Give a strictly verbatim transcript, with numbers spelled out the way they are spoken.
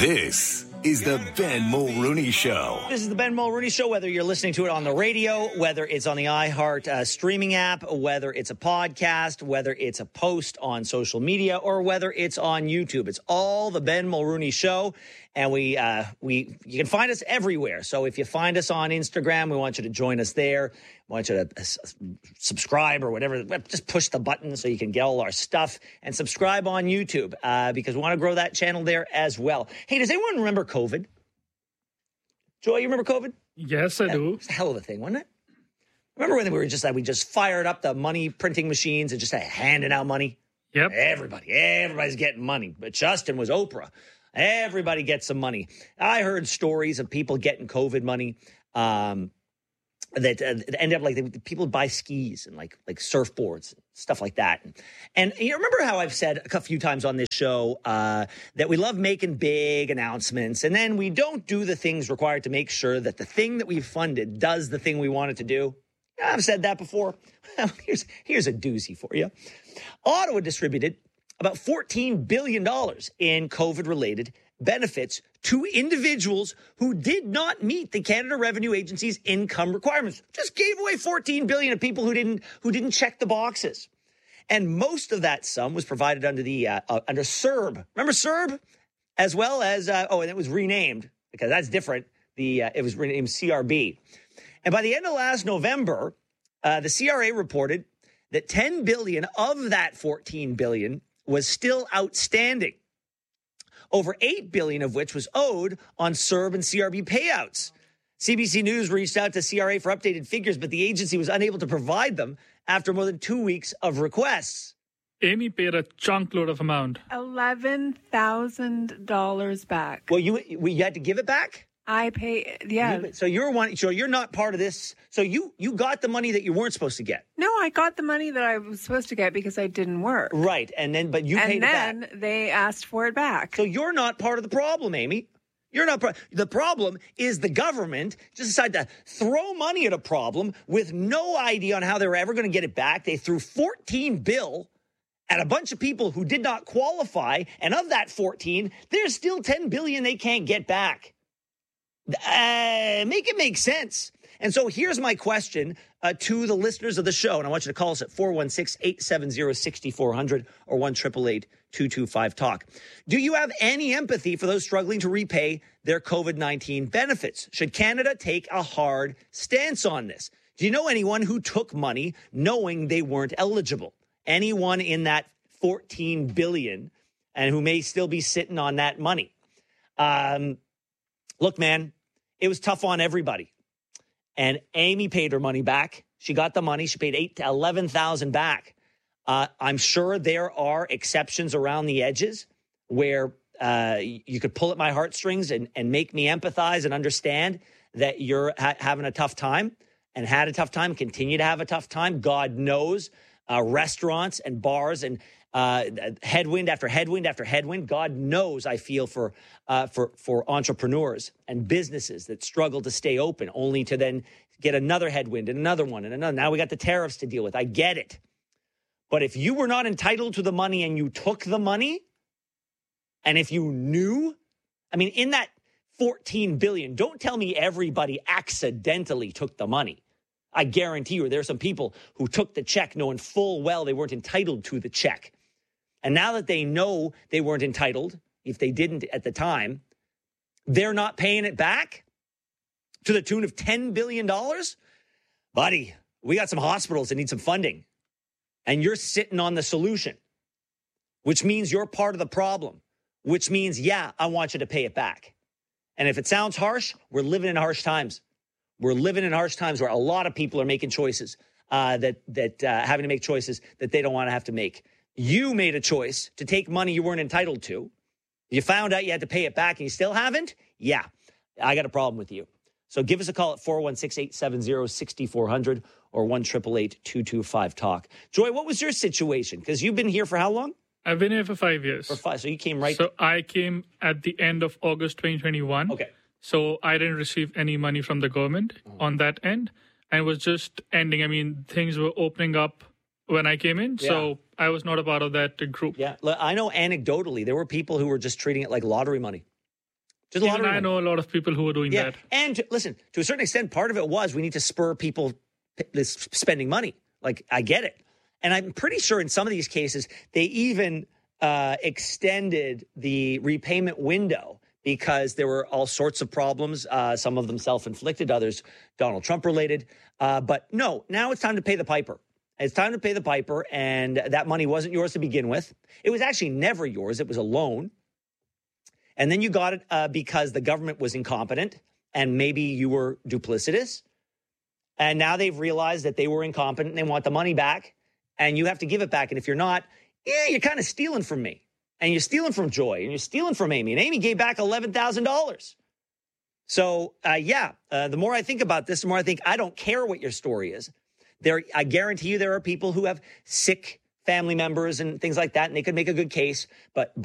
This is the Ben Mulrooney Show. This is the Ben Mulrooney Show, whether you're listening to it on the radio, whether it's on the iHeart uh, streaming app, whether it's a podcast, whether it's a post on social media, or whether it's on YouTube. It's all the Ben Mulrooney Show, and we uh, we you can find us everywhere. So if you find us on Instagram, we want you to join us there. We want you to uh, subscribe or whatever. Just push the button so you can get all our stuff, and subscribe on YouTube uh, because we want to grow that channel there as well. Hey, does anyone remember COVID? Joy, you remember COVID? Yes, I do. It was a hell of a thing, wasn't it? Remember when we were just like, we just fired up the money printing machines and just had handing out money? Yep. Everybody, everybody's getting money. But Justin was Oprah. Everybody gets some money. I heard stories of people getting COVID money um, that uh, end up like they, people buy skis and like like surfboards, stuff like that. And, and you remember how I've said a few times on this show uh, that we love making big announcements, and then we don't do the things required to make sure that the thing that we've funded does the thing we want it to do. I've said that before. here's, here's a doozy for you. Ottawa distributed about fourteen billion dollars in COVID-related benefits to individuals who did not meet the Canada Revenue Agency's income requirements. Just gave away fourteen billion dollars to people who didn't who didn't check the boxes. And most of that sum was provided under the uh, uh, under CERB. Remember CERB? As well as, uh, oh, and it was renamed, because that's different. The uh, It was renamed C R B. And by the end of last November, uh, the C R A reported that ten billion dollars of that fourteen billion dollars was still outstanding. Over eight billion dollars of which was owed on CERB and C R B payouts. C B C News reached out to C R A for updated figures, but the agency was unable to provide them after more than two weeks of requests. Amy paid a chunk load of amount. eleven thousand dollars back. Well, you we you had to give it back? I pay, yeah. You, so you're one. So you're not part of this. So you you got the money that you weren't supposed to get. No, I got the money that I was supposed to get because I didn't work. Right, and then but you and paid it back. And then they asked for it back. So you're not part of the problem, Amy. You're not part. The problem is the government just decided to throw money at a problem with no idea on how they were ever going to get it back. They threw fourteen bill at a bunch of people who did not qualify, and of that fourteen, there's still ten billion they can't get back. Uh, make it make sense. And so here's my question uh, to the listeners of the show. And I want you to call us at four one six, eight seven zero, six four zero zero or one eight eight eight, two two five, talk. Do you have any empathy for those struggling to repay their COVID nineteen benefits? Should Canada take a hard stance on this? Do you know anyone who took money knowing they weren't eligible? Anyone in that fourteen billion dollars and who may still be sitting on that money? Um, look, man, it was tough on everybody. And Amy paid her money back. She got the money. She paid eight to eleven thousand back. Uh, I'm sure there are exceptions around the edges where uh, you could pull at my heartstrings and, and make me empathize and understand that you're ha- having a tough time and had a tough time, continue to have a tough time. God knows uh, restaurants and bars and uh, headwind after headwind after headwind. God knows I feel for uh, for for entrepreneurs and businesses that struggle to stay open, only to then get another headwind and another one and another. Now we got the tariffs to deal with. I get it. But if you were not entitled to the money and you took the money, and if you knew, I mean, in that fourteen billion dollars, don't tell me everybody accidentally took the money. I guarantee you there are some people who took the check knowing full well they weren't entitled to the check. And now that they know they weren't entitled, if they didn't at the time, they're not paying it back to the tune of ten billion dollars? Buddy, we got some hospitals that need some funding. And you're sitting on the solution, which means you're part of the problem, which means, yeah, I want you to pay it back. And if it sounds harsh, we're living in harsh times. We're living in harsh times where a lot of people are making choices, uh, that that uh, having to make choices that they don't want to have to make. You made a choice to take money you weren't entitled to. You found out you had to pay it back and you still haven't? Yeah, I got a problem with you. So give us a call at four one six, eight seven zero, six four zero zero or one eight eight eight, two two five, talk. Joy, what was your situation? Because you've been here for how long? I've been here for five years. For five. So you came right... So I came at the end of August twenty twenty-one. Okay. So I didn't receive any money from the government oh. on that end. And it was just ending. I mean, things were opening up when I came in. Yeah. So I was not a part of that group. Yeah. I know anecdotally, there were people who were just treating it like lottery money. Just a lot Even of I know a lot of people who are doing Yeah, that. and to, listen, to a certain extent, part of it was we need to spur people p- this spending money. Like, I get it. And I'm pretty sure in some of these cases, they even uh, extended the repayment window because there were all sorts of problems, uh, some of them self-inflicted, others Donald Trump-related. Uh, but no, now it's time to pay the piper. It's time to pay the piper, and that money wasn't yours to begin with. It was actually never yours. It was a loan. And then you got it uh, because the government was incompetent and maybe you were duplicitous. And now they've realized that they were incompetent and they want the money back and you have to give it back. And if you're not, yeah, you're kind of stealing from me and you're stealing from Joy and you're stealing from Amy. And Amy gave back eleven thousand dollars. So, uh, yeah, uh, the more I think about this, the more I think I don't care what your story is. There, I guarantee you there are people who have sick family members and things like that, and they could make a good case. But